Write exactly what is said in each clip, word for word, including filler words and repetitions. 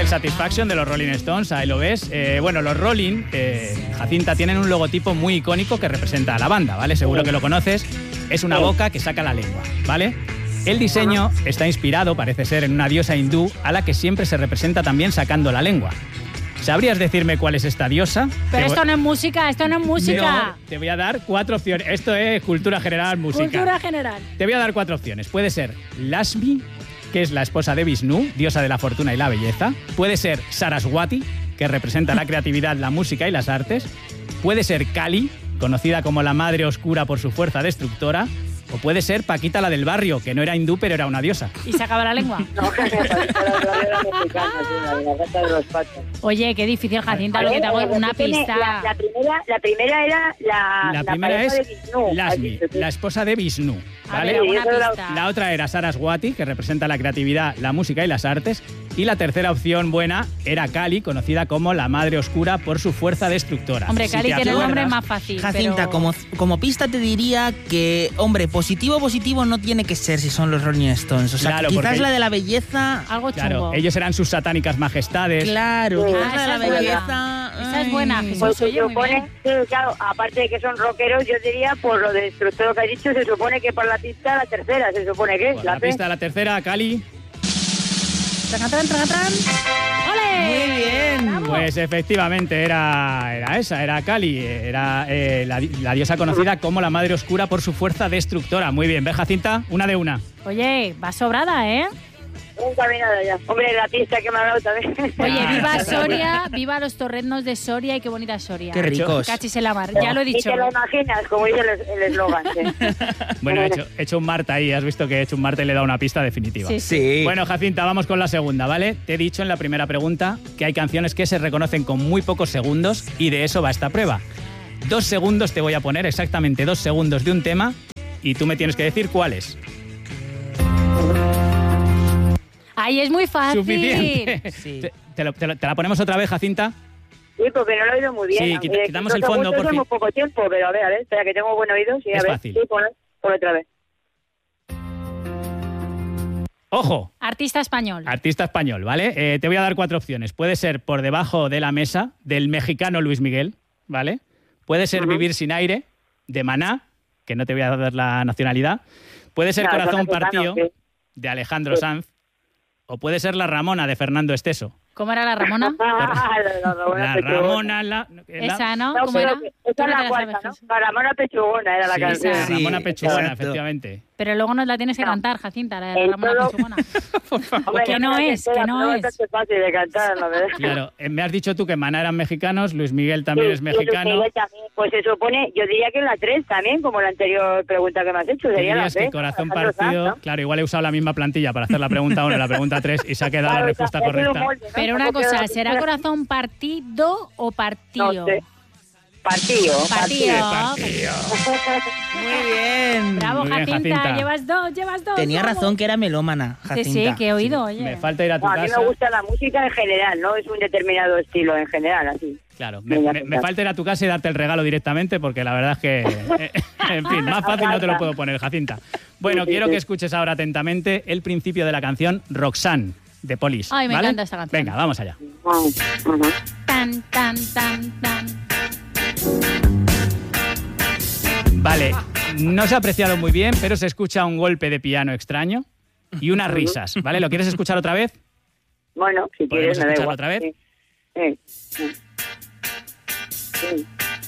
Satisfaction de los Rolling Stones, ahí lo ves. Eh, bueno, los Rolling, eh, Jacinta, tienen un logotipo muy icónico que representa a la banda, ¿vale? Seguro que lo conoces. Es una boca que saca la lengua, ¿vale? El diseño está inspirado, parece ser, en una diosa hindú a la que siempre se representa también sacando la lengua. ¿Sabrías decirme cuál es esta diosa? Pero esto no es música, esto no es música. No, te voy a dar cuatro opciones. Esto es cultura general, música. Cultura general. Te voy a dar cuatro opciones. Puede ser Lakshmi, que es la esposa de Vishnu, diosa de la fortuna y la belleza. Puede ser Saraswati, que representa la creatividad, la música y las artes. Puede ser Kali, conocida como la madre oscura por su fuerza destructora. O puede ser Paquita, la del barrio, que no era hindú, pero era una diosa. ¿Y sacaba la lengua? No, que era mexicana, la gata de los patos. Oye, qué difícil, Jacinta, lo que te hago es una pista. La, la, primera, la primera era la, la, la primera es de Vishnu, Lakshmi, la esposa de Vishnu, ¿vale? A ver, una pista. La otra era Saraswati, que representa la creatividad, la música y las artes. Y la tercera opción buena era Kali, conocida como la madre oscura por su fuerza destructora. Hombre, si Kali tiene el nombre acuerdas, más fácil. Jacinta, pero... como, como pista te diría que, hombre, positivo positivo no tiene que ser si son los Rolling Stones. O sea, claro, quizás porque... la de la belleza... Algo Claro, chungo. ellos eran sus satánicas majestades. Claro, Sí. quizás Ah, la de la esa es belleza... buena. Esa es buena, Jesús. Pues se Oye, muy supone, bien. sí, claro, aparte de que son rockeros, yo diría, por lo destructor que has dicho, se supone que por la pista la tercera, se supone que es Por la la P. pista, la tercera, Kali. Tragatran, tragatran. ¡Ole! Muy bien. ¡Bravo! Pues efectivamente era, era esa, era Kali, era eh, la, la diosa conocida como la madre oscura por su fuerza destructora. Muy bien, ¿ves, Jacinta? Una de una. Oye, va sobrada, ¿eh? Un caminado ya. Hombre, la pista que me ha dado también. Oye, Ah, viva esa es buena. Soria, viva los torreznos de Soria y qué bonita es Soria. Qué ricos. Cachis en la mar, ya lo he Ni dicho. te lo imaginas, como dice el el eslogan. Sí. Bueno, he hecho, he hecho un Marta ahí, has visto que he hecho un Marta y le he dado una pista definitiva. Sí, Sí. Bueno, Jacinta, vamos con la segunda, ¿vale? Te he dicho en la primera pregunta que hay canciones que se reconocen con muy pocos segundos y de eso va esta prueba. Dos segundos te voy a poner, exactamente dos segundos de un tema y tú me tienes que decir cuál es. Ay, es muy fácil. Suficiente. Sí. Te, te lo- te lo- te la ponemos otra vez, Jacinta. Sí, porque no lo he oído muy bien. Sí, aunque quita- quitamos el dos fondo, segundos por es fin. muy poco tiempo, pero a ver, a ver, espera, que tengo buen oído. Sí, a Es ver. fácil. Sí, pon, pon otra vez. ¡Ojo! Artista español. Artista español, ¿vale? Eh, te voy a dar cuatro opciones. Puede ser Por debajo de la mesa, del mexicano Luis Miguel, ¿vale? Puede ser Ujú. Vivir sin aire, de Maná, que no te voy a dar la nacionalidad. Puede ser Claro, Corazón son mexicanos, partido, sí. de Alejandro Sí. Sanz. O puede ser La Ramona, de Fernando Esteso. ¿Cómo era la Ramona? Ah, la, la, la, La pechugona. Ramona, la... la- Esa, ¿no? No, ¿Cómo pero era? que- Tú esa no es te la la cuarta, ¿no? sabes, Jesús. La Ramona Pechugona era la Sí, canción. La Sí, Ramona Pechugona, exacto. efectivamente. Pero luego nos la tienes que No. cantar, Jacinta, la de En la Ramona todo- Pechugona. Hombre, que no me la es, entera, que no pero es. bastante fácil de cantar, la verdad. Claro, eh, me has dicho tú que Maná eran mexicanos, Luis Miguel también Sí, es y Luis mexicano. Miguel también. Pues se supone, yo diría que en la tres también, como la anterior pregunta que me has hecho, Tú sería la dirías que tres. Corazón Alejandro partido... Sanz, ¿no? Claro, igual he usado la misma plantilla para hacer la pregunta uno y la pregunta tres y se ha quedado Claro, la respuesta ha sido un correcta. molde, ¿no? Pero una Ha copiado cosa, la ¿será pintura. corazón partido o partido? No sé. Partido. Partido. Partido. Muy bien. Bravo, Muy bien, Jacinta. Jacinta. Llevas dos, llevas dos. Tenía vamos. razón que era melómana, Sí, Jacinta. sí, que he oído, oye. Me falta ir a tu No, a mí casa. me gusta la música en general, no es un determinado estilo en general, así. Claro, me, Venga, me- me venga. falta ir a tu casa y darte el regalo directamente porque la verdad es que, eh, en fin, más fácil no te lo puedo poner, Jacinta. Bueno, Sí, sí, quiero sí. que escuches ahora atentamente el principio de la canción Roxanne, de Police. Ay, me ¿vale? encanta esta canción. Venga, vamos allá. Ujú. Tan, tan, tan, tan. Vale, no se ha apreciado muy bien, pero se escucha un golpe de piano extraño y unas risas, ¿vale? ¿Lo quieres escuchar otra vez? Bueno, si ¿Podemos quieres, me da escucharlo igual. otra vez? Sí. Sí. Sí.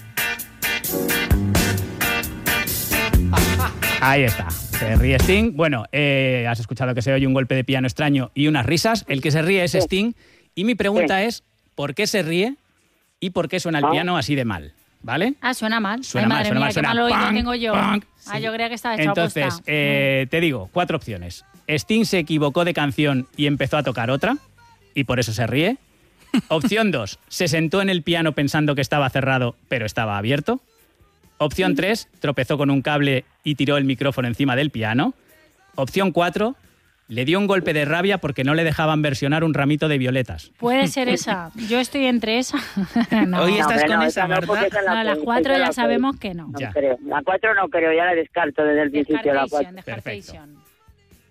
Ahí está. Se ríe Sting. Bueno, eh, has escuchado que se oye un golpe de piano extraño y unas risas. El que se ríe es Sí. Sting. Y mi pregunta Sí. es, ¿por qué se ríe y por qué suena el Ah. piano así de mal? ¿Vale? Ah, suena mal. Suena Ay, mal, madre suena mía, mal, qué suena mal oído punk, tengo yo. punk. Ah, Sí. yo creía que estaba echado Entonces, posta. eh, te digo, cuatro opciones. Sting se equivocó de canción y empezó a tocar otra, y por eso se ríe. Opción dos, se sentó en el piano pensando que estaba cerrado, pero estaba abierto. Opción tres, tropezó con un cable y tiró el micrófono encima del piano. Opción cuatro, le dio un golpe de rabia porque no le dejaban versionar un ramito de violetas. Puede ser esa. Yo estoy entre esa. no, Oye, No, estás pero con no, esa, no, porque Marta. esa la no, las puedo, cuatro esa ya la puedo. sabemos que no. No Ya. creo. La cuatro no creo, ya la descarto desde el principio. La Descartation, cuatro. descartation.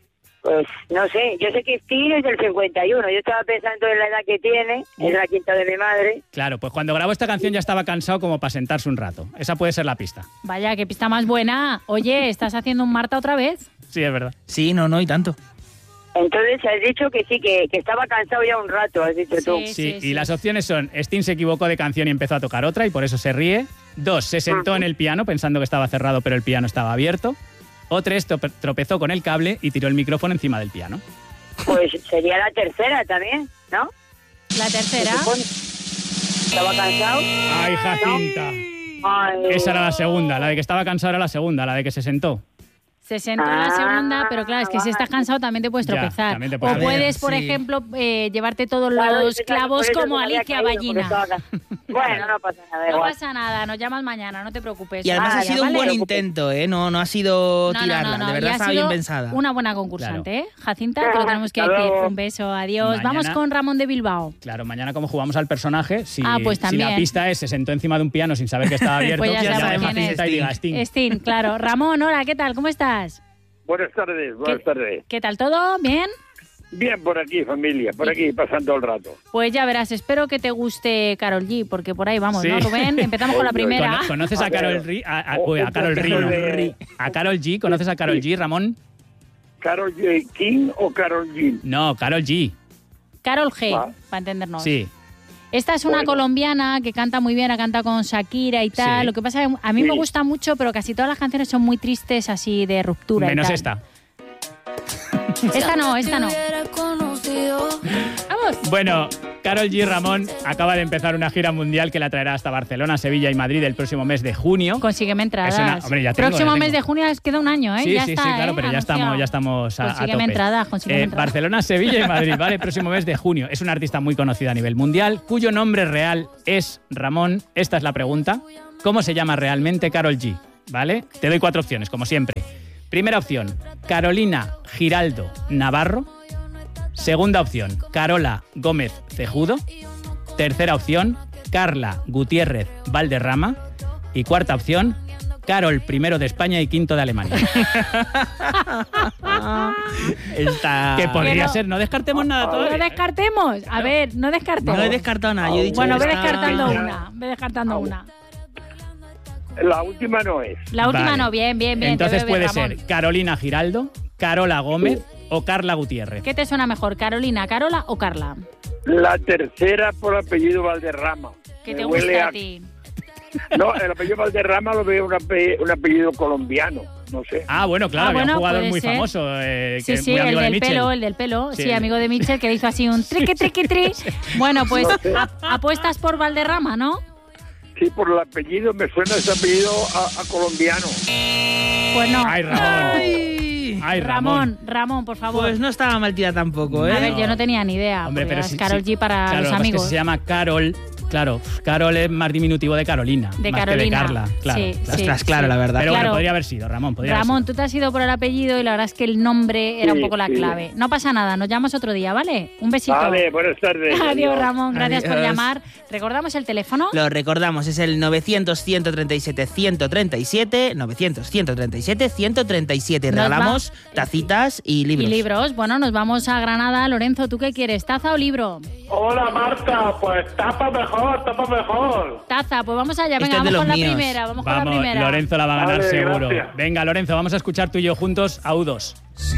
Pues no sé, yo sé que Sting es del cincuenta y uno, yo estaba pensando en la edad que tiene, es la quinta de mi madre. Claro, pues cuando grabó esta canción ya estaba cansado como para sentarse un rato. Esa puede ser la pista. Vaya, qué pista más buena. Oye, ¿estás haciendo un Marta otra vez? Sí, es verdad. Sí, no, no, y tanto. Entonces has dicho que sí, que, que estaba cansado ya un rato, has dicho tú. Sí, Sí, sí, y sí. las opciones son: Sting se equivocó de canción y empezó a tocar otra y por eso se ríe. Dos, se sentó en el piano pensando que estaba cerrado pero el piano estaba abierto. O tres, tope- tropezó con el cable y tiró el micrófono encima del piano. Pues sería la tercera también, ¿no? La tercera. Se supone. Estaba cansado. ¡Ay, Jacinta! Ay, Esa era la segunda, la de que estaba cansado era la segunda, la de que se sentó. Se sentó en la Ah, segunda, pero claro, es que si estás cansado también te puedes Ya, tropezar. también te puedes- o A ver, puedes, por sí. ejemplo, eh, llevarte todos claro, los yo pensaba que clavos por eso como se me había Alicia caído, porque Ballina. estaba cansado. Bueno, no pasa nada, No igual. pasa nada, nos llamas mañana, no te preocupes. Y además Ah, ha ya, sido un vale. buen intento, ¿eh? No, no ha sido No, no, tirarla, no, no, de y verdad ha estaba sido bien pensada. una buena concursante, ¿eh? Jacinta, te lo Ah, tenemos que hasta decir. luego. Un beso, adiós. Mañana- Vamos con Ramón de Bilbao. Claro, mañana como jugamos al personaje, si, Ah, pues si también. la pista es se sentó encima de un piano sin saber que estaba abierto, Pues ya llama sabemos a quién Jacinta es. y diga Sting. Sting, claro. Ramón, hola, ¿qué tal? ¿Cómo estás? Buenas tardes, buenas ¿Qué- tardes. ¿Qué tal todo? ¿Bien? Bien por aquí, familia, por aquí, pasando el rato. Pues ya verás, espero que te guste Karol G, porque por ahí vamos, Sí. ¿no, Rubén? Empezamos con la Oye, primera. Cono- ¿Conoces a A ver. Karol G? A, a- O- uy, a un Karol poquito G, de- no. ¿A Karol G? ¿Conoces a Karol G, Ramón? ¿Carol J. King o Carol G? No, Karol G. Karol G, Ah. para entendernos. Sí. Esta es una Bueno. colombiana que canta muy bien, ha cantado con Shakira y tal. Sí. Lo que pasa es que a mí me Sí. gusta mucho, pero casi todas las canciones son muy tristes, así de ruptura. y Menos tal. esta. Esta no, esta no. Bueno, Karol G, Ramón, acaba de empezar una gira mundial que la traerá hasta Barcelona, Sevilla y Madrid el próximo mes de junio. Consígueme entradas. Es una- hombre, ya tengo, Próximo ya mes tengo. de junio les queda un año, ¿eh? Sí, ya sí, está, sí, claro, ¿eh? pero ya Anunciado. estamos, ya estamos a, a Consígueme tope. entradas, consígueme Eh, entradas. Barcelona, Sevilla y Madrid, ¿vale? El próximo mes de junio. Es una artista muy conocida a nivel mundial, cuyo nombre real es Ramón. Esta es la pregunta. ¿Cómo se llama realmente Karol G? ¿Vale? Te doy cuatro opciones, como siempre. Primera opción, Carolina Giraldo Navarro. Segunda opción, Carola Gómez Cejudo. Tercera opción, Carla Gutiérrez Valderrama. Y cuarta opción, Carol primero de España y quinto de Alemania. Esta... Que podría Pero- ser, no descartemos nada No todavía. descartemos. A ver, no descartemos. No he descartado nada, yo he dicho Bueno, ve esta- descartando Ya. una. Ve descartando una. La última no es. La última Vale. no, bien, bien, bien. te Entonces veo bien, puede Ramón. ser Carolina Giraldo, Carola Gómez o Carla Gutiérrez. ¿Qué te suena mejor, Carolina, Carola o Carla? La tercera por apellido Valderrama. ¿Qué Me te huele gusta a ti? No, el apellido Valderrama lo veo un, ape- un apellido colombiano, no sé. Ah, bueno, claro, Ah, había bueno, un jugador puede muy ser. famoso, eh, que Sí, es sí, muy el amigo de del Mitchell. pelo, el del pelo. Sí, Sí. amigo de Mitchell, que le hizo así un triqui, triqui, tri. Bueno, pues a- apuestas por Valderrama, ¿no? Sí, por el apellido, me suena ese apellido a, a colombiano. Pues no. Ay, Ramón. Ay, Ay, Ramón. Ramón, Ramón, por favor. pues no estaba mal tirada tampoco, ¿eh? A ver, yo no tenía ni idea. Hombre, porque pero es sí, Karol sí. G para Claro, los lo que pasa es amigos. que se llama Carol. Claro, Carol es más diminutivo de Carolina. De más Carolina. Que de Carla, claro. Sí, claro. sí. Ostras, claro, la verdad. Pero Claro. bueno, podría haber sido, Ramón. Podría haber Ramón, sido. tú te has ido por el apellido y la verdad es que el nombre era un Sí, poco la sí. clave. No pasa nada, nos llamas otro día, ¿vale? Un besito. Vale, buenas tardes. Adiós, Ramón, gracias por Adiós. llamar. ¿Recordamos el teléfono? Lo recordamos, es el novecientos, ciento treinta y siete, ciento treinta y siete, novecientos, ciento treinta y siete, ciento treinta y siete. Y Nos regalamos va- tacitas y libros. Y libros. Bueno, nos vamos a Granada. Lorenzo, ¿tú qué quieres? ¿Taza o libro? Hola Marta, pues tapa mejor, tapa mejor. Taza, pues vamos allá. Este Venga, es de vamos los con la míos. primera. Vamos, con la Vamos, primera. Lorenzo la va a ganar Vale, seguro. gracias. Venga, Lorenzo, vamos a escuchar tú y yo juntos a U dos.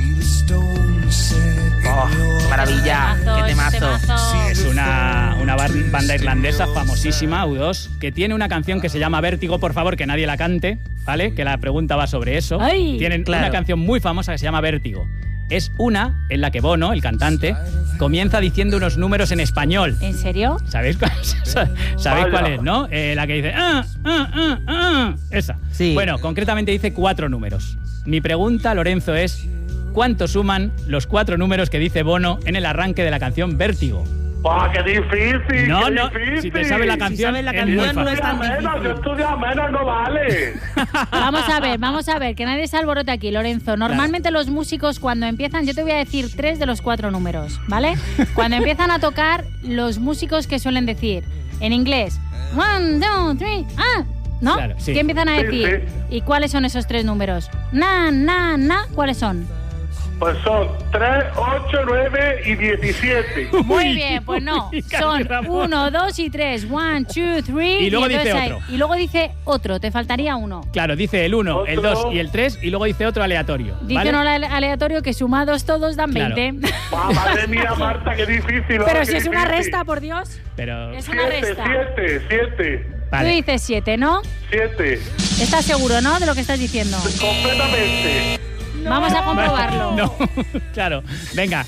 Oh, qué maravilla, qué temazo. temazo. Es una, una bar- banda irlandesa famosísima, U dos, que tiene una canción que se llama Vértigo. Por favor, que nadie la cante, ¿vale? Que la pregunta va sobre eso. Ay, Tienen claro. una canción muy famosa que se llama Vértigo. Es una en la que Bono, el cantante, comienza diciendo unos números en español. ¿En serio? ¿Sabéis cuál es? ¿Sabéis Vaya. cuál es, no? Eh, la que dice... Ah, ah, ah, ah, esa. Sí. Bueno, concretamente dice cuatro números. Mi pregunta, Lorenzo, es... ¿Cuánto suman los cuatro números que dice Bono en el arranque de la canción Vértigo? ¡Ah, qué difícil! No, qué no, difícil. si te sabes la canción, sabes la es canción, muy no fácil. es tan Estudia menos, difícil. yo estudia menos, no vale. Vamos a ver, vamos a ver, que nadie se alborote aquí, Lorenzo. Normalmente los músicos cuando empiezan, yo te voy a decir tres de los cuatro números, ¿vale? Cuando empiezan a tocar, los músicos que suelen decir en inglés, one, two, three, ah, ¿no? Claro, sí. ¿Qué empiezan a Sí, decir? ¿Y cuáles son esos tres números? Na, na, na, ¿cuáles son? Pues son tres, ocho, nueve y diecisiete. Muy bien, pues no. Son uno, dos y tres. One, two, three. Y luego dice entonces otro. hay- y luego dice otro, te faltaría uno. Claro, dice el uno, el Otro. dos y el tres y luego dice otro aleatorio. Dice ¿vale? uno ale- aleatorio que sumados todos dan Claro. veinte. Ah, madre mía, Marta, qué difícil. Pero ahora, si qué es una difícil. resta, por Dios. Pero Es una Siete, resta. siete, siete, Tú vale. dices siete, ¿no? siete. ¿Estás seguro, no, de lo que estás diciendo? Completamente. Vamos a comprobarlo. No, claro. Venga.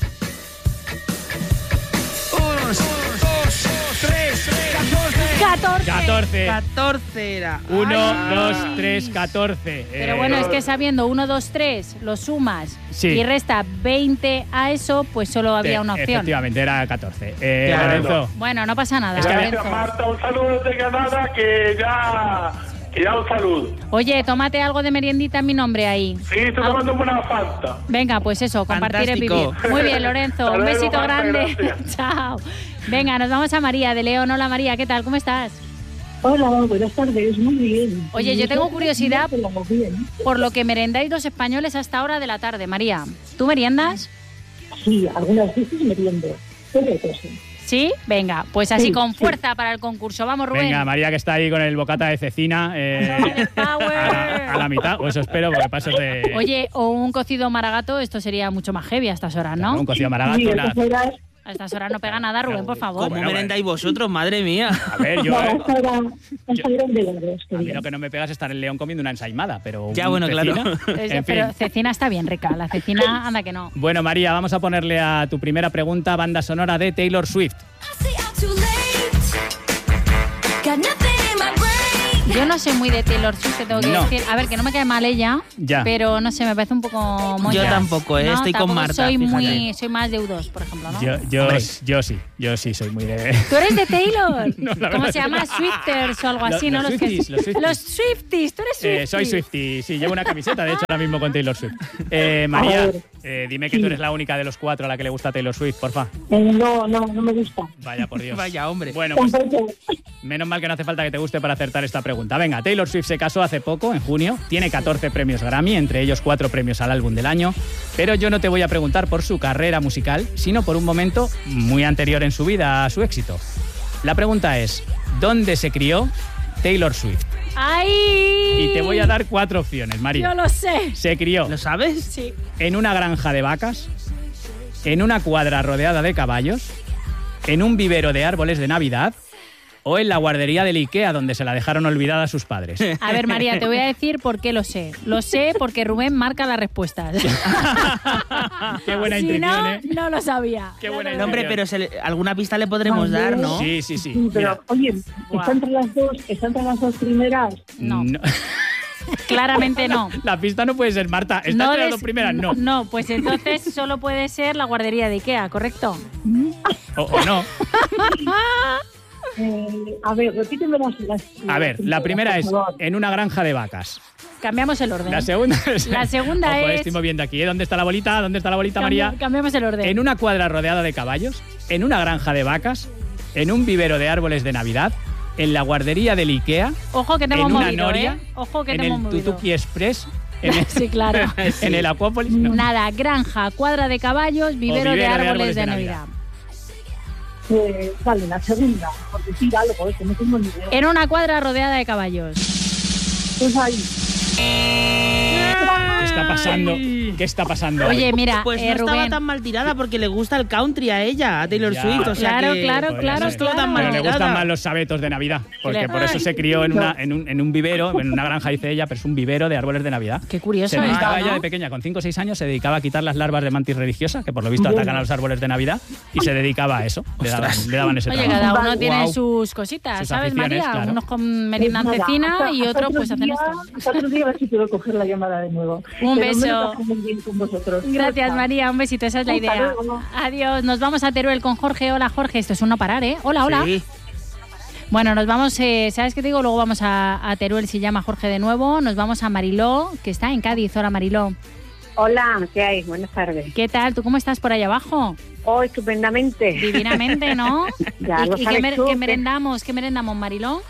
catorce. catorce. catorce era. uno, Ay. dos, tres, catorce. Pero Eh, bueno, es que sabiendo uno, dos, tres, lo sumas Sí. y resta veinte a eso, pues solo había eh, una opción. Efectivamente, era catorce. Eh, Claro. Lorenzo. Bueno, no pasa nada, Es que Gracias, Lorenzo. Marta. Un saludo desde Granada, que ya... Que ya un saludo. Oye, tómate algo de meriendita en mi nombre ahí. Sí, estoy Algo- tomando una Fanta. Venga, pues eso, compartir es vivir. Fantástico. Muy bien, Lorenzo. Hasta Un luego, besito Marta, grande. gracias. Chao. Venga, nos vamos a María de León. Hola, María, ¿qué tal? ¿Cómo estás? Hola, buenas tardes, muy bien. Oye, yo tengo curiosidad Pero bien. por lo que merendáis los españoles hasta ahora de la tarde, María. ¿Tú meriendas? Sí, algunas veces meriendo, pero otras sí. ¿Sí? Venga, pues así Sí, con sí. fuerza para el concurso. Vamos, Rubén. Venga, María, que está ahí con el bocata de cecina. eh, Power. a, la, a la mitad, o eso espero, porque pasos de. Oye, o un cocido maragato, esto sería mucho más heavy a estas horas, ¿no? Un cocido Sí, maragato. una- estas horas, A estas horas no pega nada, Rubén, por favor. ¿Cómo Bueno, merendáis vosotros? Madre mía. A ver, yo. no, eh, hasta ahora, hasta ahora de lagros, a mí querido. lo que no me pega es estar en León comiendo una ensaimada, pero. Ya, un bueno, claro. cecina, Es- en fin. Pero cecina está bien rica. La cecina, anda que no. Bueno, María, vamos a ponerle a tu primera pregunta banda sonora de Taylor Swift. Yo no soy muy de Taylor Swift, te tengo que No. decir. A ver, que no me cae mal ella, Ya. pero no sé, me parece un poco moña. Yo tampoco, ¿eh? No, Estoy con tampoco Marta, Soy, fíjate. muy, soy más de U dos, por ejemplo, ¿no? Yo, yo, Hombre. yo sí, yo sí soy muy de. ¿Tú eres de Taylor? No, la ¿Cómo verdad se es que llama? no. Swifters o algo Los- así, ¿no? los que- Swifties, los Swifties. Los Swifties, tú eres Swiftie. Eh, soy Swiftie, sí, llevo una camiseta, de hecho, ahora mismo con Taylor Swift. Eh, María, A ver. eh, dime que tú eres la única de los cuatro a la que le gusta Taylor Swift, porfa. Eh, no, no, no me gusta. Vaya, por Dios. Vaya, hombre. Bueno, pues Tampoco. menos mal que no hace falta que te guste para acertar esta pregunta. Venga, Taylor Swift se casó hace poco, en junio, tiene catorce premios Grammy, entre ellos cuatro premios al álbum del año, pero yo no te voy a preguntar por su carrera musical, sino por un momento muy anterior en su vida a su éxito. La pregunta es, ¿dónde se crió Taylor Swift? ¡Ay! Y te voy a dar cuatro opciones, María. Yo lo sé. Se crió ¿Lo sabes? Sí. en una granja de vacas, en una cuadra rodeada de caballos, en un vivero de árboles de Navidad o en la guardería del Ikea donde se la dejaron olvidada a sus padres. A ver, María, te voy a decir por qué lo sé. Lo sé porque Rubén marca las respuestas. Qué buena si intuición, no, ¿eh? no lo sabía. Qué Ya buena te lo No, hombre, digo. pero se le- alguna pista le podremos Vale. dar, ¿no? Sí, sí, sí. Sí, pero, Mira, oye, Buah. ¿está entre las dos, está entre las dos primeras? No, claramente no. La pista no puede ser, Marta. ¿Está entre las des- dos primeras? No. No, pues entonces solo puede ser la guardería de Ikea, ¿correcto? O, o no. Eh, a ver, repíteme las... las A ver, la primera es en una granja de vacas. Cambiamos el orden. La segunda es... La segunda Ojo, es- estoy moviendo aquí, ¿eh? ¿Dónde está la bolita? ¿Dónde está la bolita, Cambi- María? Cambiamos el orden. En una cuadra rodeada de caballos, en una granja de vacas, en un vivero de árboles de Navidad, en la guardería del Ikea, Ojo que te en hemos una movido, noria, ¿eh? Ojo que en te hemos el movido. Tutuki Express, en el, Sí, claro. en el Acuópolis. No. Nada, granja, cuadra de caballos, vivero, de, árboles de, Navidad. Eh, vale, la segunda, porque sí, algo, es que no tengo ni idea. En una cuadra rodeada de caballos. Pues ahí. ¿Qué está pasando? ¿Qué está pasando? hoy? Oye, mira, Pues eh, no estaba Rubén. tan mal tirada porque le gusta el country a ella, a Taylor Ya. Swift. O sea Claro, que claro, Podría claro, ser. estuvo tan claro. mal Pero le gustan tirada. más los sabetos de Navidad, porque Le- por eso se crió en, una, en, un, en un vivero, en una granja, dice ella, pero es un vivero de árboles de Navidad. Qué curioso Se esto, dedicaba ¿no? ella de pequeña, con cinco o seis años, se dedicaba a quitar las larvas de mantis religiosa, que por lo visto atacan a los árboles de Navidad, y se dedicaba a eso. Le daban, le daban ese Oye, trabajo. cada uno tiene Guau. sus cositas, Sus ¿sabes, aficiones, María? claro. Unos con meriendan Pues nada, cecina hasta- y hasta otros otro pues hacen día- esto. Hasta otro día a ver si puedo coger la llamada de nuevo. Un Pero me lo beso. paso muy bien con vosotros. Gracias, Chao. María. Un besito, esa es la Hasta idea. luego. Adiós. Nos vamos a Teruel con Jorge. Hola, Jorge. Esto es un no parar, ¿eh? Hola, hola. Sí. Bueno, nos vamos, eh, ¿sabes qué te digo? Luego vamos a, a Teruel, si llama Jorge de nuevo. Nos vamos a Mariló, que está en Cádiz. Hola, Mariló. Hola, ¿qué hay? Buenas tardes. ¿Qué tal? ¿Tú cómo estás por allá abajo? Oh, estupendamente. Divinamente, ¿no? Ya ¿Y, lo y qué, sabes mer- tú, qué que- merendamos? ¿Qué merendamos, Mariló?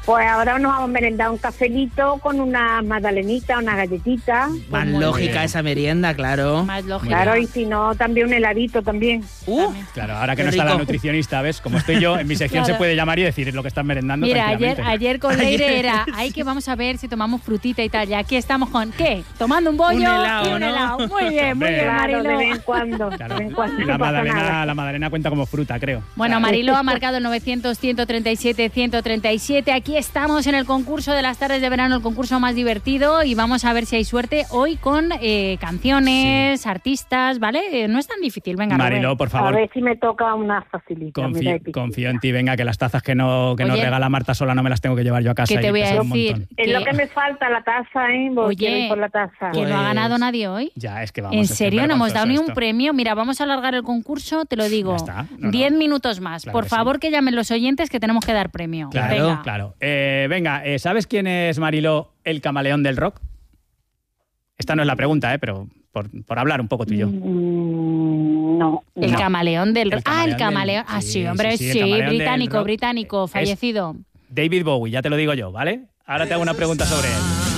Pues ahora nos vamos a merendar un cafelito con una magdalenita, una galletita. Más muy lógica bien. esa merienda, claro. Más lógico. Claro, y si no, también un heladito también. Uh, Claro, ahora que Qué no está la rico. nutricionista, ¿ves? Como estoy yo, en mi sección Claro. se puede llamar y decir lo que estás merendando Mira, ayer, tranquilamente. ayer con Leire era, ay, que vamos a ver si tomamos frutita y tal. Y aquí estamos con, ¿qué? Tomando un bollo Un helado, y un ¿no? helado. Muy bien, muy Hombre. bien, Claro, de Mariló. vez en cuando. Claro, De vez en cuando la no pasa magdalena, nada. la magdalena cuenta como fruta, creo. Bueno, Mariló ha marcado el novecientos, ciento treinta y siete, ciento treinta y siete. Aquí estamos en el concurso de las tardes de verano, el concurso más divertido, y vamos a ver si hay suerte hoy con eh, canciones, artistas, ¿vale? Eh, no es tan difícil, venga, Mariló, Rubén. por A favor, ver si me toca una facilita. confío, mira, Epi. confío en ti. Venga, que las tazas que, no, que nos Oye, regala Marta sola no me las tengo que llevar yo a casa. ¿qué te y voy a pesan un decir? montón. Es lo que- que me falta, la taza, ¿eh? Voy, Oye, quiero ir por la taza. Que no ha Pues- ganado nadie hoy. Ya, es que vamos. ¿En es que es serio? No hemos dado ni un vergonzoso esto. premio. Mira, vamos a alargar el concurso, te lo digo. Ya está. No, no. Diez minutos más. Claro Por que sí. favor, que llamen los oyentes que tenemos que dar premio. Claro, Venga. claro. Eh, venga, eh, ¿sabes quién es, Mariló, el camaleón del rock? Esta no es la pregunta, ¿eh? Pero por, por hablar un poco tú y yo. Mm, no. El No. camaleón del... El ah, el camaleón camaleón. del- Ah, sí, sí, hombre, sí, sí. sí, el camaleón del británico, rock. británico, Es- fallecido. David Bowie, ya te lo digo yo, ¿vale? Ahora te hago una pregunta sobre él.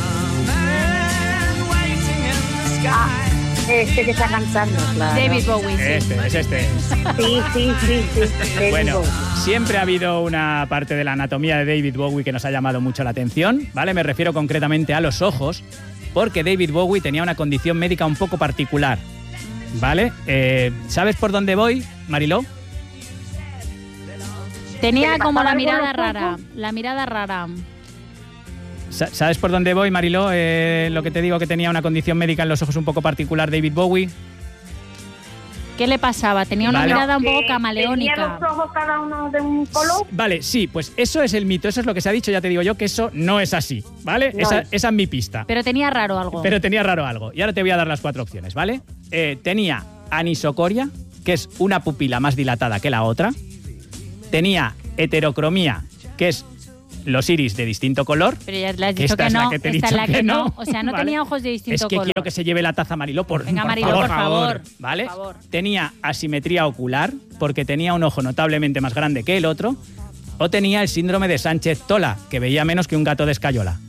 Este que está cantando, claro. David Bowie, sí. Este, es este. Sí, sí, sí, sí. David Bueno, Bowie. siempre ha habido una parte de la anatomía de David Bowie que nos ha llamado mucho la atención, ¿vale? Me refiero concretamente a los ojos, porque David Bowie tenía una condición médica un poco particular, ¿vale? Eh, ¿Sabes por dónde voy, Mariló? Tenía ¿Le como pasaba la algo en mirada los rara. ojos? La mirada rara. Sa- ¿Sabes por dónde voy, Mariló? Eh, lo que te digo, que tenía una condición médica en los ojos un poco particular David Bowie. ¿Qué le pasaba? Tenía una Vale. mirada un poco Que Tenía camaleónica. los ojos cada uno de un color. Vale, sí, pues eso es el mito, eso es lo que se ha dicho, ya te digo yo que eso no es así, ¿vale? No Esa, es. esa es mi pista. Pero tenía raro algo. Pero tenía raro algo. Y ahora te voy a dar las cuatro opciones, ¿vale? Eh, tenía anisocoria, que es una pupila más dilatada que la otra. Tenía heterocromía, que es los iris de distinto color. Pero ya le has Que dicho esta que es la no. que te he esta es dicho la que, que no. no. O sea, no Vale. tenía ojos de distinto Es que color. quiero que se lleve la taza, Mariló, por, Venga, por Mariló, favor. por favor. ¿Vale? Por favor. Tenía asimetría ocular, porque tenía un ojo notablemente más grande que el otro. O tenía el síndrome de Sánchez-Tola, que veía menos que un gato de escayola.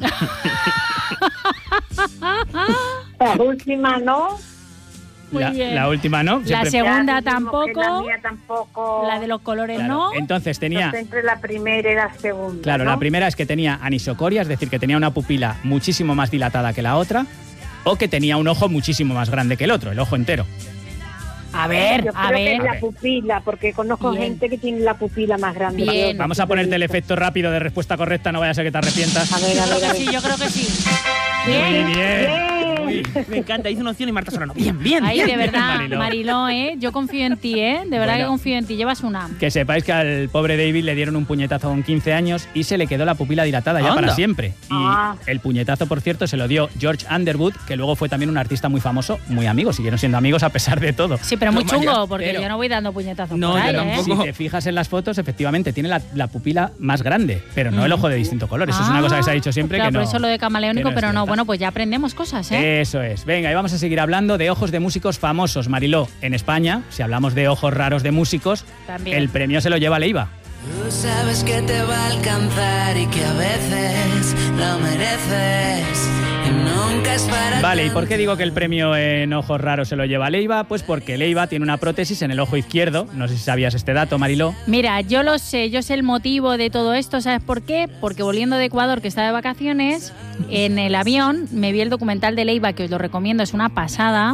La última no. Muy la, bien. la última no. La Siempre- segunda Ya dijimos que La tampoco. mía tampoco. La de los colores Claro. no. Entonces tenía... Entonces, entre la primera y la segunda. Claro, ¿no? la primera es que tenía anisocoria, es decir, que tenía una pupila muchísimo más dilatada que la otra, o que tenía un ojo muchísimo más grande que el otro, el ojo entero. A ver, Yo a creo que ver. es A la ver. pupila, porque conozco Bien. gente que tiene la pupila más grande. Bien. que otra, Vamos a que ponerte el yo he visto. efecto rápido de respuesta correcta, no vaya a ser que te arrepientas. A ver, a Yo ver, creo a que ver. sí, yo creo que sí. Muy Bien. bien. Me encanta, hice una opción y Marta Solano. Bien, bien. Ay, bien, de bien. verdad, Mariló. Mariló, ¿eh? Yo confío en ti, ¿eh? De verdad Bueno. que confío en ti. Llevas una. Que sepáis que al pobre David le dieron un puñetazo con quince años y se le quedó la pupila dilatada ya Anda. para siempre. Y Ah. el puñetazo, por cierto, se lo dio George Underwood, que luego fue también un artista muy famoso, muy amigo, siguieron siendo amigos a pesar de todo. Sí, pero muy Toma chungo, ya. porque Pero- yo no voy dando puñetazos No, por yo ahí, tampoco. ¿eh? Si te fijas en las fotos, efectivamente tiene la, la pupila más grande, pero no el ojo de distinto color. Eso es una cosa que se ha dicho siempre claro, que no. por eso lo de camaleónico, que no es pero no. cierta. Bueno, pues ya aprendemos cosas, ¿eh? Eso es. Venga, y vamos a seguir hablando de ojos de músicos famosos, Mariló. En España, si hablamos de ojos raros de músicos, También. el premio se lo lleva Leiva. Tú sabes que te va a alcanzar y que a veces lo mereces y nunca es para Vale, ¿y por tanto. qué digo que el premio en ojos raros se lo lleva Leiva? Pues porque Leiva tiene una prótesis en el ojo izquierdo. No sé si sabías este dato, Mariló. Mira, yo lo sé, yo sé el motivo de todo esto, ¿sabes por qué? Porque volviendo de Ecuador, que estaba de vacaciones, en el avión me vi el documental de Leiva, que os lo recomiendo, es una pasada,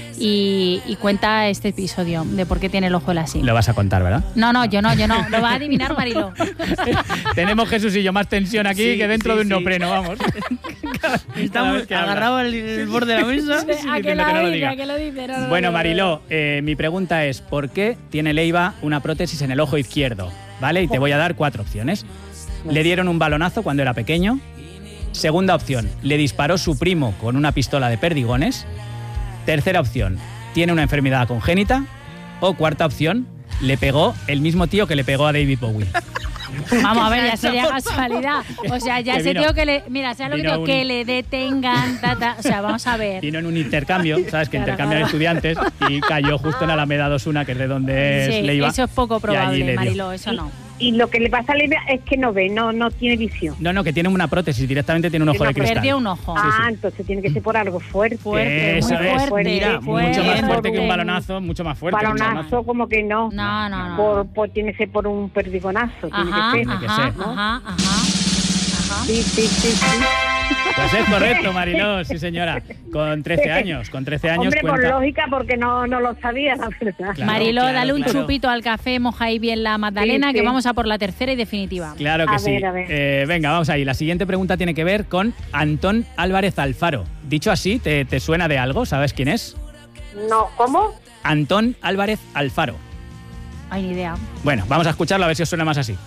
y, y cuenta este episodio de por qué tiene el ojo él así. Lo vas a contar, ¿verdad? No, no, yo no, yo no, lo va a adivinar Mariló. Tenemos, Jesús y yo, más tensión aquí Sí, que dentro sí, de un sí. neopreno, vamos. Cada Estamos vez que habla. agarrados al el borde de la mesa. ¿A diciendo que que la no lo dice? diga. ¿A que lo dice? No, no, Bueno, no, no, Mariló, eh, mi pregunta es, ¿por qué tiene Leiva una prótesis en el ojo izquierdo? ¿Vale? Y te voy a dar cuatro opciones. Le dieron un balonazo cuando era pequeño. Segunda opción, le disparó su primo con una pistola de perdigones. Tercera opción, tiene una enfermedad congénita. O cuarta opción, le pegó el mismo tío que le pegó a David Bowie. Vamos a ver, ya sería casualidad. O sea, ya Que ese vino- tío que le... Mira, ¿sabes lo que vino digo? un- Que le detengan, ta, ta. O sea, vamos a ver. Vino en un intercambio, ¿sabes? Que Claro, intercambian claro. estudiantes y cayó justo en Alameda Dosuna, que es de donde Sí, es Leiva. eso es poco y allí le probable, dio. Mariló, eso no. y lo que le pasa a Levia es que no ve, no no tiene visión. No, no, que tiene una prótesis, directamente tiene un ojo de cristal. Perdió un ojo. Ah, sí, sí. entonces tiene que ser por algo fuerte. Fuerte, Eso muy es. fuerte. Mira, fuerte. Mucho más fuerte que un un balonazo, mucho más fuerte. que un Balonazo como que no. No, no, no. Por, por, tiene que ser por un perdigonazo. Tiene Ajá, que ser. que ajá, ser, ¿no? ajá, ajá, ajá. Sí, sí, sí, sí. Pues es correcto, Mariló, sí señora. Con trece años, con trece años Hombre, cuenta... por lógica, porque no, no lo sabía, la verdad. Claro, Mariló, claro, dale un claro. chupito al café, moja ahí bien la magdalena, Sí, que sí. vamos a por la tercera y definitiva. Claro que A sí. ver, a ver. Eh, venga, vamos ahí. La siguiente pregunta tiene que ver con Antón Álvarez Alfaro. Dicho así, ¿te, te suena de algo? ¿Sabes quién es? No, ¿cómo? Antón Álvarez Alfaro. Ay, ni idea. Bueno, vamos a escucharlo a ver si os suena más así.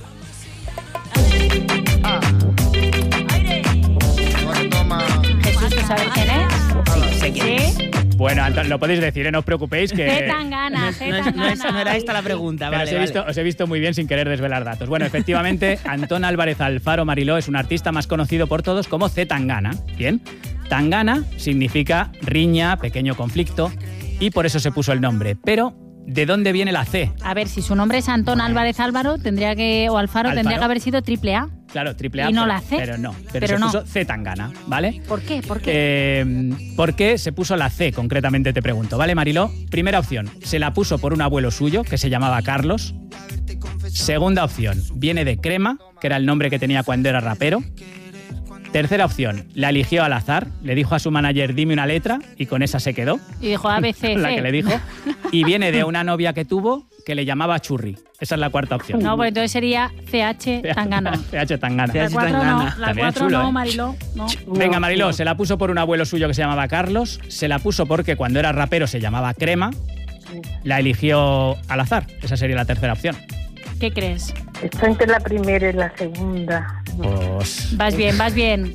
Jesús, ¿tú sabes quién es? Sí, sé quién es. ¿Sí? Bueno, Antón, lo podéis decir, ¿eh? No os preocupéis que... Z Tangana, Z No, es- no es- no Tangana. era esta la pregunta, Pero vale, os, he visto, vale. os he visto muy bien sin querer desvelar datos. Bueno, efectivamente, Antón Álvarez Alfaro Mariló es un artista más conocido por todos como Z Tangana. Bien, Tangana significa riña, pequeño conflicto, y por eso se puso el nombre. Pero, ¿de dónde viene la C? A ver, si su nombre es Antón Álvarez Álvaro, tendría que, o Alfaro, Alfaro. tendría que haber sido triple A. Claro, triple A. ¿Y no pero, la C? Pero no, pero, Pero se no. puso Z Tangana, ¿vale? ¿Por qué? ¿Por qué? Eh, ¿Por qué se puso la C, concretamente te pregunto? ¿Vale, Mariló? Primera opción, se la puso por un abuelo suyo que se llamaba Carlos. Segunda opción, viene de Crema, que era el nombre que tenía cuando era rapero. Tercera opción, la eligió al azar, le dijo a su manager, dime una letra, y con esa se quedó, Y dijo A, B, C, la C. que le dijo. Y viene de una novia que tuvo que le llamaba Churri. Esa es la cuarta opción. No, pues entonces sería C H Tangana. C H Tangana. La C H cuatro no, Tangana. la También cuatro chulo, no, ¿eh? Mariló, no. Venga, Mariló, se la puso por un abuelo suyo que se llamaba Carlos, se la puso porque cuando era rapero se llamaba Crema, la eligió al azar. Esa sería la tercera opción. ¿Qué crees? Está entre la primera y la segunda. Pues... Vas bien, vas bien.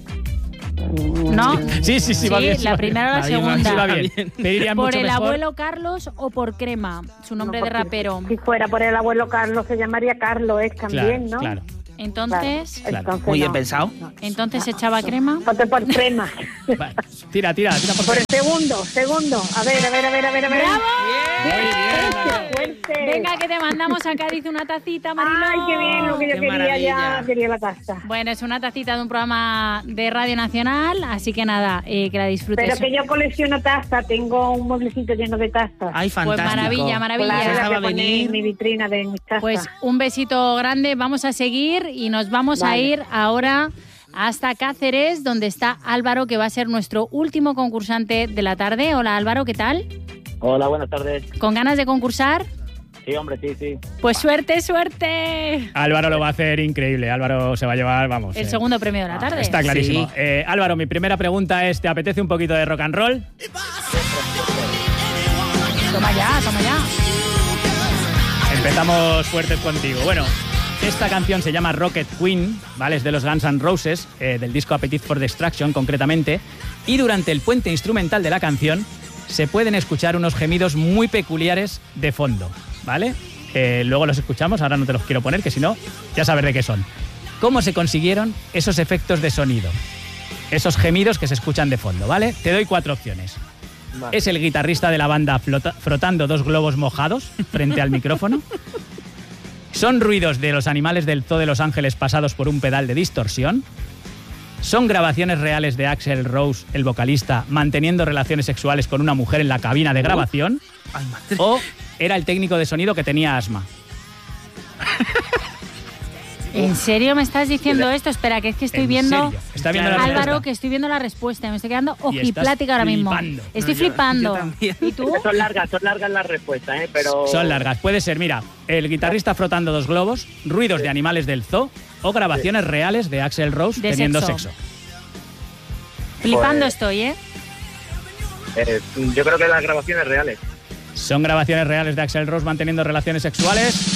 ¿No? Sí, sí, sí, va bien. sí la va bien. primera o la Va bien, va segunda. Sí, va Va bien. bien. Te iría ¿Por mucho el mejor. abuelo Carlos o por Crema? Su nombre No, de porque rapero. Si fuera por el abuelo Carlos, se llamaría Carlos, es también, Claro, ¿no? claro. Entonces, Claro. Entonces, Muy bien no. pensado. entonces se echaba crema. Ponte por crema. Vale. Tira, tira, tira por Por el segundo, segundo. A ver, a ver, a ver, a ver, a ver. ¡Bravo! Muy bien, Mariló. Fuerte. Venga, que te mandamos a Cádiz una tacita, Mariló. Ay, qué bien, lo que yo Qué quería maravilla. ya, quería la taza. Bueno, es una tacita de un programa de Radio Nacional, así que nada, eh, que la disfrutes. Pero que yo colecciono tazas, tengo un mueblecito lleno de tazas. Ay, Pues fantástico. maravilla, maravilla. Claro, Eso la estaba que pone venir. en mi vitrina de mis tazas. Pues un besito grande, vamos a seguir y nos vamos a Vale. ir ahora hasta Cáceres, donde está Álvaro, que va a ser nuestro último concursante de la tarde. Hola Álvaro, ¿qué tal? Hola, buenas tardes. ¿Con ganas de concursar? Sí, hombre, sí, sí. Pues suerte, suerte. Álvaro lo va a hacer increíble. Álvaro se va a llevar, vamos. El eh, segundo premio de la tarde. Está clarísimo. Sí. Eh, Álvaro, mi primera pregunta es, ¿te apetece un poquito de rock and roll? Toma ya, toma ya. Empezamos fuertes contigo. Bueno, esta canción se llama Rocket Queen, ¿vale? Es de los Guns N' Roses, eh, del disco Appetite for Destruction concretamente. Y durante el puente instrumental de la canción se pueden escuchar unos gemidos muy peculiares de fondo, ¿vale? Eh, luego los escuchamos, ahora no te los quiero poner, que si no, ya sabes de qué son. ¿Cómo se consiguieron esos efectos de sonido? Esos gemidos que se escuchan de fondo, ¿vale? Te doy cuatro opciones. Vale. Es el guitarrista de la banda flota- frotando dos globos mojados frente al micrófono. Son ruidos de los animales del Zoo de Los Ángeles pasados por un pedal de distorsión. Son grabaciones reales de Axl Rose, el vocalista, manteniendo relaciones sexuales con una mujer en la cabina de grabación. Ay, madre. O era el técnico de sonido que tenía asma. ¿En serio me estás diciendo esto? Espera, que es que estoy ¿En viendo... serio? ¿Está viendo la Álvaro, respuesta? que estoy viendo la respuesta. Me estoy quedando Y estás ojiplática ahora mismo. flipando. Estoy No, yo- flipando. yo también. ¿Y tú? Son largas, son largas las respuestas, ¿eh? Pero... Son largas. Puede ser, mira, el guitarrista frotando dos globos, ruidos de animales del zoo o grabaciones reales de Axl Rose De teniendo sexo. sexo. Flipando Pues- estoy, ¿eh? eh, yo creo que las grabaciones reales. ¿Son grabaciones reales de Axl Rose manteniendo relaciones sexuales?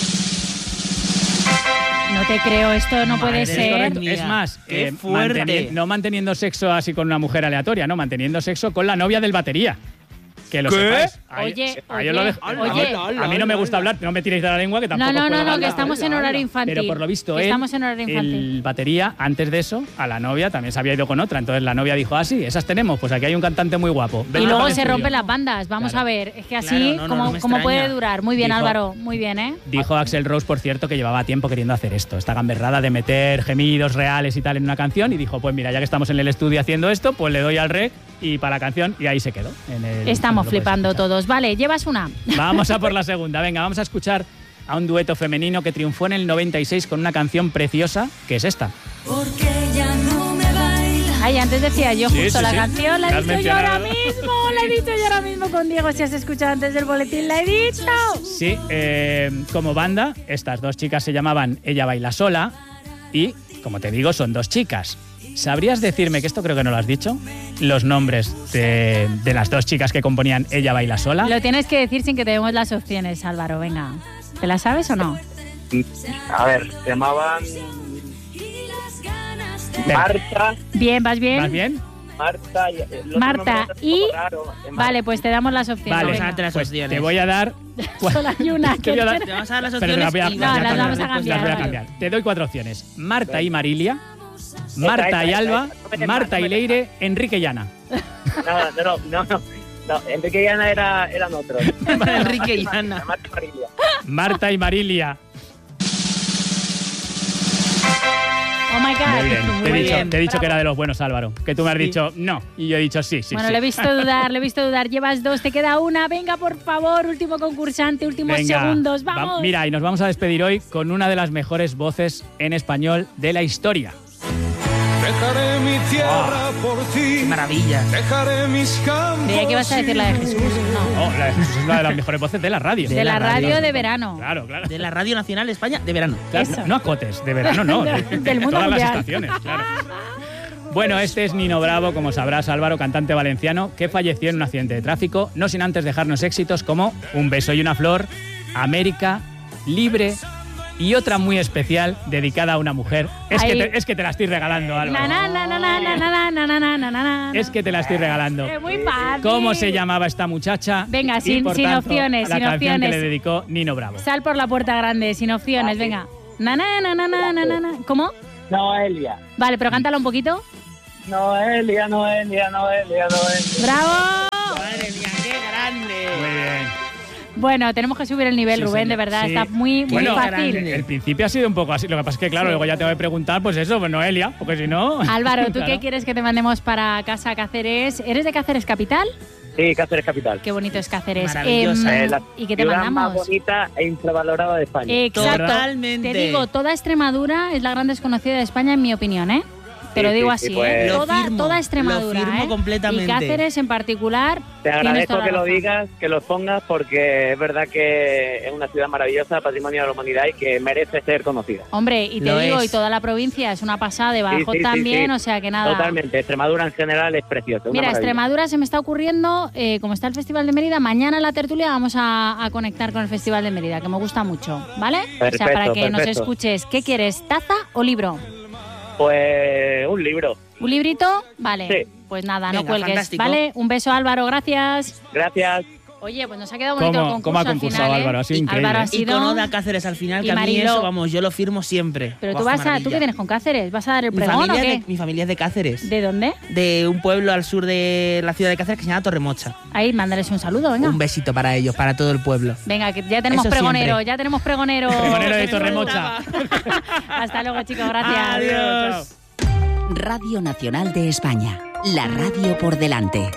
No te creo, esto no puede Madre ser. Correcto. mía, Es más, qué eh, fuerte. manteni- no manteniendo sexo así con una mujer aleatoria, no, manteniendo sexo con la novia del batería, Que lo ¿Qué? sepáis. Ahí, Oye, ahí oye, os lo dejo. oye. A mí no me gusta hablar, no me tiréis de la lengua, que No, tampoco no, puedo no, no, hablar. que estamos en horario infantil. Pero por lo visto Que él, estamos en horario infantil. el batería, antes de eso, a la novia también se había ido con otra. Entonces la novia dijo, ah, sí, esas tenemos, pues aquí hay un cantante muy guapo. Y Vente luego para el se estudio. rompen las bandas. Vamos Claro. a ver, es que así, Claro, no, no, ¿cómo, no me cómo puede extraña. durar? Muy bien, Dijo- Álvaro, muy bien, ¿eh? Dijo Axl Rose, por cierto, que llevaba tiempo queriendo hacer esto, esta gamberrada de meter gemidos reales y tal en una canción, y dijo, pues mira, ya que estamos en el estudio haciendo esto, pues le doy al rec y para la canción, y ahí se quedó. En el, Estamos lo puedes flipando escuchar. todos. Vale, llevas una. Vamos a por la segunda. Venga, vamos a escuchar a un dueto femenino que triunfó en el noventa y seis con una canción preciosa, que es esta. Porque ya no me baila. Ay, antes decía yo Sí, justo sí, la sí. canción, la La he has dicho yo ahora mencionado. mismo, la he dicho yo ahora mismo con Diego. Si has escuchado antes del boletín, la he dicho. Sí, eh, como banda, estas dos chicas se llamaban Ella Baila Sola y, como te digo, son dos chicas. ¿Sabrías decirme, que esto creo que no lo has dicho, los nombres de, de las dos chicas que componían Ella Baila Sola? Lo tienes que decir sin que te demos las opciones, Álvaro, venga. ¿Te la sabes o no? A ver, se llamaban Venga, Marta, Bien, ¿vas bien? ¿vas bien? Marta y... el otro Marta nombre es un y- poco raro, eh, Marta. Vale, pues te damos las opciones. Vale, venga. Date las Pues opciones. te voy a dar... Solo hay una. Te voy a dar- Te vamos a dar las Pero opciones las voy a, y No, las voy a las vamos a cambiar, cambiar, las voy a vale. cambiar. Te doy cuatro opciones. Marta y Marilia, Marta esa, y esa, Alba, esa. No me des más, Marta no y me des Leire, Enrique y Ana. No, no, no, no, no. No, Enrique y Ana era, eran otros. Enrique y Ana. Marta y Marilia. Marta y Marilia. Oh my God. Muy bien. Te he Muy dicho, bien. te he dicho que Bravo. era de los buenos, Álvaro. Que tú me has dicho no. Y yo he dicho sí, sí, Bueno, sí. le he visto dudar, le he visto dudar. Llevas dos, te queda una. Venga, por favor, último concursante, últimos Venga, segundos. va- Vamos. mira, y nos vamos a despedir hoy con una de las mejores voces en español de la historia. Dejaré mi tierra por ti. Qué maravilla. Dejaré mis campos. Creía que ibas a decir la de Jesús. No. Oh, la de Jesús es una de las mejores voces de la radio. De, la radio de verano. Claro, claro. De la Radio Nacional de España de verano. Claro, Eso. no, no a cotes, de verano no. de, Del de mundo todas mundial. las estaciones, claro. Bueno, este es Nino Bravo, como sabrás, Álvaro, cantante valenciano, que falleció en un accidente de tráfico, no sin antes dejarnos éxitos como Un beso y una flor, América, Libre y otra muy especial dedicada a una mujer. Es, que Ahí. te, es que te la estoy regalando, Álvaro. Na, na, na, na, na, na, na, na, na, na, na, na. Es que te la estoy regalando. Es muy fácil. ¿Cómo se llamaba esta muchacha? Venga, Y, sin- por sin tanto, opciones, la sin canción opciones. que le dedicó Nino Bravo. Sal por la puerta grande, sin opciones, venga. Na, na, na, na, na, na, na, na. ¿Cómo? Noelia. Vale, pero cántala un poquito. Noelia, Noelia, Noelia, Noelia. ¡Bravo! Madre mía, qué grande. Muy bien. Bueno, tenemos que subir el nivel, Sí, Rubén, señor. de verdad. Sí. Está muy, muy Bueno, fácil. el principio ha sido un poco así. Lo que pasa es que, claro, Sí. luego ya te voy a preguntar, pues eso, pues Noelia, porque si no. Álvaro, ¿tú Claro. qué quieres que te mandemos para casa Cáceres? ¿Eres de Cáceres Capital? Sí, Cáceres Capital. Qué bonito es Cáceres. Maravillosa. Em, Eh, la ¿Y qué te ciudad más mandamos? bonita e infravalorada de España. Exacto. Totalmente. Te digo, toda Extremadura es la gran desconocida de España, en mi opinión, ¿eh? Te lo Sí, digo sí, así, sí, pues- ¿eh? Lo Toda, firmo, toda Extremadura, lo firmo ¿eh? completamente. Y Cáceres en particular. Te tienes agradezco toda la que lo razón. digas, que lo pongas, porque es verdad que es una ciudad maravillosa, patrimonio de la humanidad y que merece ser conocida. Hombre, y te Lo digo, es. y toda la provincia es una pasada, de Badajoz Sí, sí, sí, también, sí. o sea que nada. Totalmente. Extremadura en general es preciosa. una Mira, maravilla. Extremadura se me está ocurriendo, eh, como está el Festival de Mérida, mañana en la tertulia vamos a, a conectar con el Festival de Mérida, que me gusta mucho, ¿vale? o sea, Perfecto, para que nos perfecto. escuches. ¿Qué quieres, taza o libro? Pues un libro. ¿Un librito? Vale. Sí. Pues nada, no Venga, cuelgues. fantástico. Vale, un beso, Álvaro, gracias. Gracias. Oye, pues nos ha quedado bonito ¿Cómo- el concurso cómo ha al concursado final, ¿eh? Álvaro? Ha sido increíble. Álvaro ha Y sido... con Oda Cáceres al final, Y que a mí Mariló. eso, vamos, yo lo firmo siempre. Pero Buah, tú qué vas a... ¿Tú maravilla. qué tienes con Cáceres? ¿Vas a dar el Mi pregón o familia, qué? es de, mi familia es de Cáceres. ¿De dónde? De un pueblo al sur de la ciudad de Cáceres que se llama Torremocha. Ahí, mándales un saludo, venga. Un besito para ellos, para todo el pueblo. Venga, que ya tenemos Eso pregonero, siempre. ya tenemos pregonero. Pregonero de Torremocha. Hasta luego, chicos, gracias. Adiós. Radio Nacional de España. La radio por delante.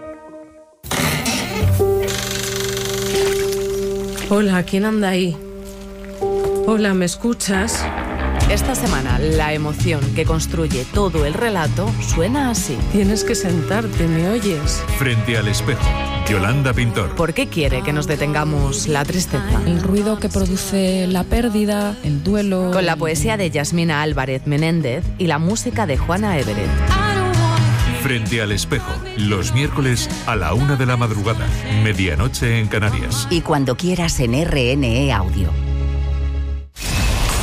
Hola, ¿quién anda ahí? Hola, ¿me escuchas? Esta semana, la emoción que construye todo el relato suena así. Tienes que sentarte, ¿me oyes? Frente al espejo, Yolanda Pintor. ¿Por qué quiere que nos detengamos la tristeza? El ruido que produce la pérdida, el duelo... Con la poesía de Yasmina Álvarez Menéndez y la música de Juana Everett. Frente al espejo, los miércoles a la una de la madrugada, medianoche en Canarias. Y cuando quieras en R N E Audio.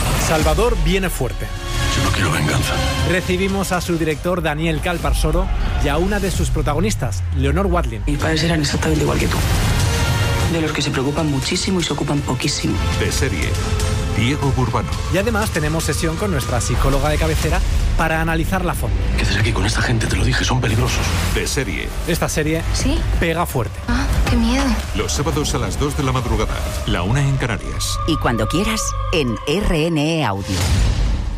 Salvador viene fuerte. Yo no quiero venganza. Recibimos a su director Daniel Calparsoro y a una de sus protagonistas, Leonor Watling. Mis padres eran exactamente igual que tú. De los que se preocupan muchísimo y se ocupan poquísimo. De serie, Diego Burbano. Y además tenemos sesión con nuestra psicóloga de cabecera para analizarla a fondo. ¿Qué haces aquí con esta gente? Te lo dije, son peligrosos. De serie. Esta serie ¿Sí? pega fuerte. Ah, qué miedo. Los sábados a las dos de la madrugada, la una en Canarias. Y cuando quieras, en R N E Audio.